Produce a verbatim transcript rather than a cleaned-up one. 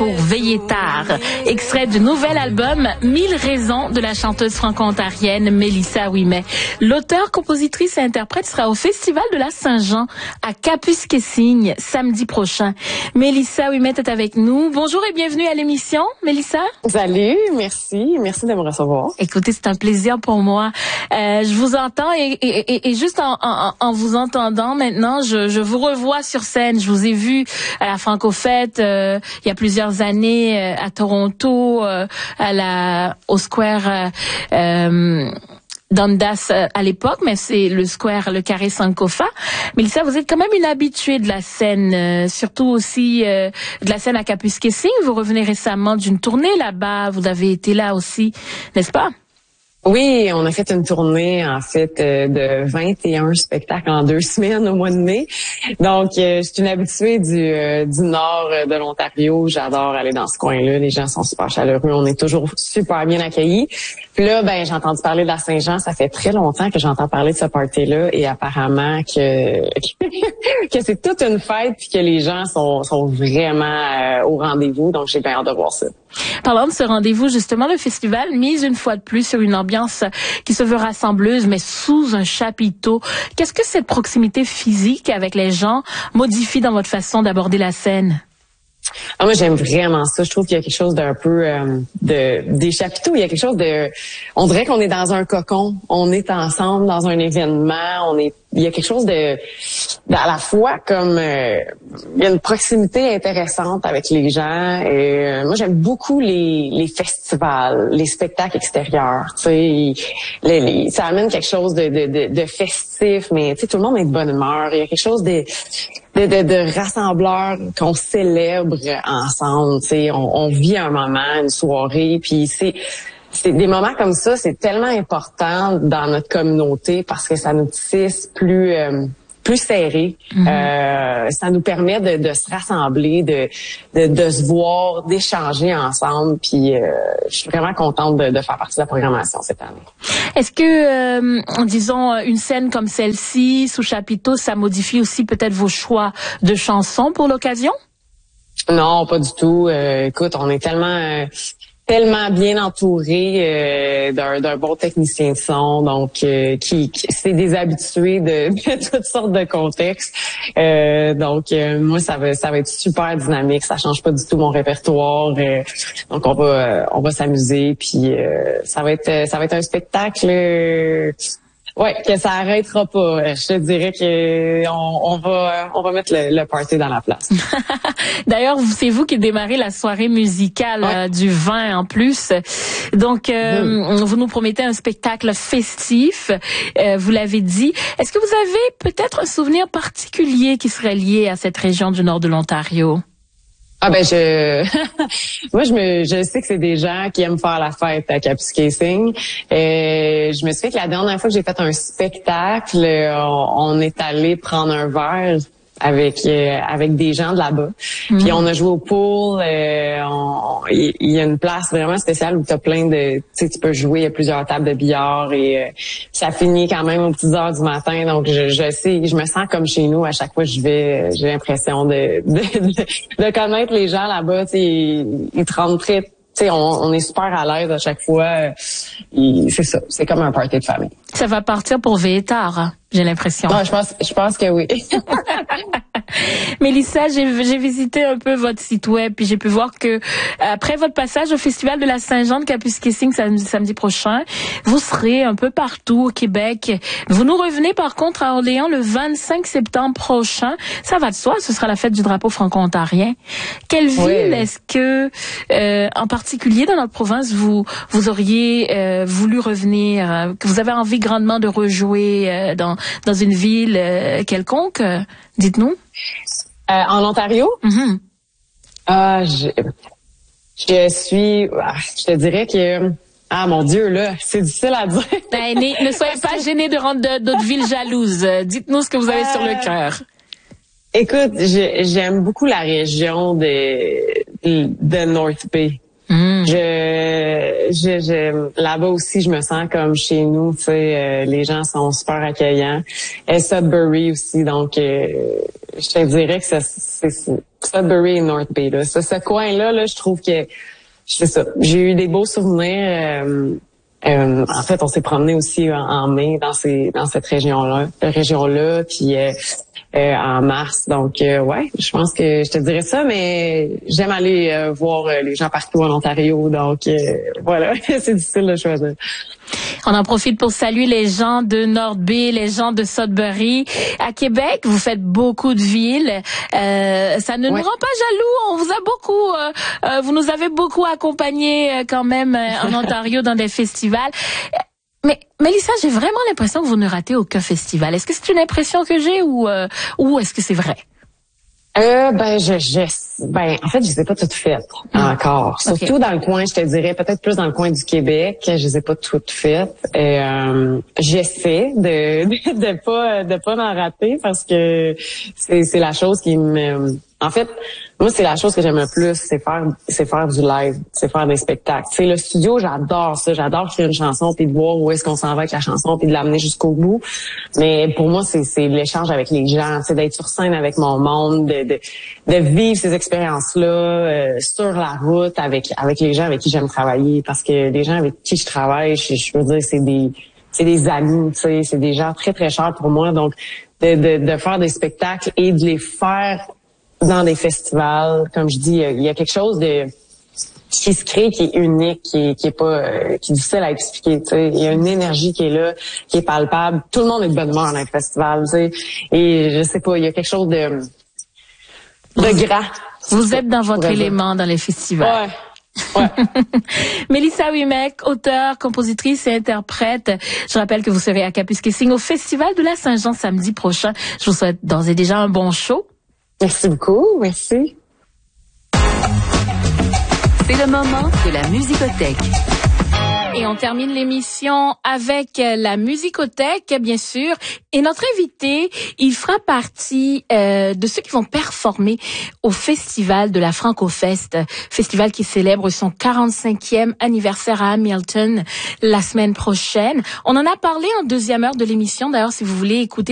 pour veiller tard. Extrait du nouvel album Mille raisons de la chanteuse franco-ontarienne Mélissa Ouimet. L'auteure, compositrice et interprète sera au Festival de la Saint-Jean à Kapuskasing samedi prochain. Mélissa Ouimet est avec nous. Bonjour et bienvenue à l'émission, Mélissa. Salut, merci, merci de me recevoir. Écoutez, c'est un plaisir pour moi. Euh, je vous entends et, et, et, et juste en, en, en vous entendant maintenant, je, je vous revois sur scène. Je vous ai vu à la Franco-Fête euh, il y a plusieurs années euh, à Toronto, euh, à la au Square euh, euh, Dundas euh, à l'époque, mais c'est le Square, le Carré Sankofa. Mélissa, vous êtes quand même une habituée de la scène, euh, surtout aussi euh, de la scène à Kapuskasing. Vous revenez récemment d'une tournée là-bas. Vous avez été là aussi, n'est-ce pas? Oui, on a fait une tournée, en fait, euh, de vingt et un spectacles en deux semaines au mois de mai. Donc, euh, je suis une habituée du, euh, du nord de l'Ontario. J'adore aller dans ce coin-là. Les gens sont super chaleureux. On est toujours super bien accueillis. Puis là, ben, j'ai entendu parler de la Saint-Jean. Ça fait très longtemps que j'entends parler de ce party-là. Et apparemment que, que c'est toute une fête puis que les gens sont, sont vraiment euh, au rendez-vous. Donc, j'ai bien hâte de voir ça. Parlant de ce rendez-vous, justement, le festival mise une fois de plus sur une ambiance qui se veut rassembleuse, mais sous un chapiteau. Qu'est-ce que cette proximité physique avec les gens modifie dans votre façon d'aborder la scène? Ah, moi, j'aime vraiment ça. Je trouve qu'il y a quelque chose d'un peu euh, de des chapiteaux. Il y a quelque chose de... On dirait qu'on est dans un cocon. On est ensemble dans un événement. On est. Il y a quelque chose de... à la fois comme... Euh, il y a une proximité intéressante avec les gens. Et, euh, moi, j'aime beaucoup les, les festivals, les spectacles extérieurs. Tu sais, les, les, ça amène quelque chose de, de, de, de festif, mais tu sais, tout le monde est de bonne humeur. Il y a quelque chose de... De, de, de rassembleurs qu'on célèbre ensemble, tu sais, on, on vit un moment, une soirée, puis c'est c'est des moments comme ça, c'est tellement important dans notre communauté parce que ça nous tisse plus euh, plus serré. Mm-hmm. Euh, ça nous permet de, de se rassembler, de, de de se voir, d'échanger ensemble. Puis euh, je suis vraiment contente de, de faire partie de la programmation cette année. Est-ce que, euh, disons, une scène comme celle-ci, sous chapiteau, ça modifie aussi peut-être vos choix de chansons pour l'occasion? Non, pas du tout. Euh, écoute, on est tellement... Euh, tellement bien entouré euh, d'un, d'un bon technicien de son, donc euh, qui, qui c'est des habitués de, de toutes sortes de contextes. Euh, donc euh, moi ça va ça va être super dynamique, ça change pas du tout mon répertoire. Euh, donc on va euh, on va s'amuser, puis euh, ça va être ça va être un spectacle. Euh, Ouais, que ça arrêtera pas. Je te dirais que on, on va on va mettre le, le party dans la place. D'ailleurs, c'est vous qui démarrez la soirée musicale ouais. euh, du vingt en plus. Donc, euh, mmh. vous nous promettez un spectacle festif. Euh, vous l'avez dit. Est-ce que vous avez peut-être un souvenir particulier qui serait lié à cette région du nord de l'Ontario? Ah ben je moi je me je sais que c'est des gens qui aiment faire la fête à Kapuskasing. Euh, je me souviens que la dernière fois que j'ai fait un spectacle, on, on est allé prendre un verre avec euh, avec des gens de là-bas. Mm-hmm. Puis on a joué au pool. Il y, y a une place vraiment spéciale où tu as plein de... Tu sais, tu peux jouer, il y a plusieurs tables de billard et euh, ça finit quand même aux petites heures du matin. Donc, je, je sais, je me sens comme chez nous. À chaque fois que je vais, j'ai l'impression de, de, de, de connaître les gens là-bas. Tu sais, ils, ils te rendent très... Tu sais, on, on est super à l'aise à chaque fois. Et c'est ça, c'est comme un party de famille. Ça va partir pour veiller tard, j'ai l'impression. Non, je pense, je pense que oui. Mélissa, j'ai, j'ai visité un peu votre site web, puis j'ai pu voir que après votre passage au Festival de la Saint-Jean de Kapuskasing samedi, samedi prochain, vous serez un peu partout au Québec. Vous nous revenez par contre à Orléans le vingt-cinq septembre prochain. Ça va de soi, ce sera la fête du drapeau franco-ontarien. Quelle ville oui. est-ce que, euh, en particulier dans notre province, vous vous auriez euh, voulu revenir, euh, que vous avez envie grandement de rejouer euh, dans dans une ville euh, quelconque? Euh, dites-nous. Euh, en Ontario? Mm-hmm. Ah, je, je suis... Je te dirais que... Ah, mon Dieu, là, c'est difficile à dire. Ben, ne, ne soyez pas gênés de rendre de, d'autres villes jalouses. Dites-nous ce que vous avez euh, sur le cœur. Écoute, je, j'aime beaucoup la région de, de North Bay. Mm. Mm. Je, je, je là-bas aussi, je me sens comme chez nous. Tu sais, euh, les gens sont super accueillants. Et Sudbury aussi, donc euh, je te dirais que ça, c'est, c'est Sudbury et North Bay. Là. Ce, ce coin-là, là, je trouve que c'est ça. J'ai eu des beaux souvenirs. Euh, euh, en fait, on s'est promené aussi en, en mai dans ces dans cette région-là, région-là, puis. Euh, Euh, en mars. Donc, euh, ouais, je pense que je te dirais ça, mais j'aime aller euh, voir euh, les gens partout en Ontario. Donc, euh, voilà, c'est difficile de choisir. On en profite pour saluer les gens de North Bay, les gens de Sudbury. À Québec, vous faites beaucoup de villes. Euh, ça ne ouais. nous rend pas jaloux. On vous a beaucoup, euh, euh, vous nous avez beaucoup accompagnés euh, quand même euh, en Ontario dans des festivals. Mais Mélissa, j'ai vraiment l'impression que vous ne ratez aucun festival. Est-ce que c'est une impression que j'ai ou euh, ou est-ce que c'est vrai? Euh, ben, je, je, ben, en fait, je les ai pas toutes faites encore. Okay. Surtout dans le coin, je te dirais, peut-être plus dans le coin du Québec, je les ai pas toutes faites. Et, euh, j'essaie de, de, de pas, de pas m'en rater parce que c'est, c'est la chose qui me, en fait, moi, c'est la chose que j'aime le plus, c'est faire, c'est faire du live, c'est faire des spectacles. Tu sais, le studio, j'adore ça, j'adore créer une chanson puis de voir où est-ce qu'on s'en va avec la chanson puis de l'amener jusqu'au bout. Mais pour moi, c'est, c'est l'échange avec les gens, c'est d'être sur scène avec mon monde, de, de, de vivre ces expériences-là euh, sur la route avec, avec les gens avec qui j'aime travailler, parce que les gens avec qui je travaille, je, je veux dire, c'est des, c'est des amis, tu sais, c'est des gens très très chers pour moi. Donc, de, de, de faire des spectacles et de les faire dans des festivals, comme je dis, il y a quelque chose de qui se crée, qui est unique, qui est, qui est pas, euh, qui est difficile à expliquer. Tu sais, il y a une énergie qui est là, qui est palpable. Tout le monde est de bonne humeur dans le festival. Tu sais, et je sais pas, il y a quelque chose de de grand. Vous êtes dans votre élément dans les festivals. Ouais. Ouais. Mélissa Ouimet, auteure, compositrice et interprète. Je rappelle que vous serez à Kapuskasing au Festival de la Saint-Jean samedi prochain. Je vous souhaite d'ores et déjà un bon show. Merci beaucoup, merci. C'est le moment de la musicothèque. Et on termine l'émission avec la musicothèque, bien sûr. Et notre invité, il fera partie euh, de ceux qui vont performer au Festival de la Franco-Fest, festival qui célèbre son quarante-cinquième anniversaire à Hamilton la semaine prochaine. On en a parlé en deuxième heure de l'émission. D'ailleurs, si vous voulez écouter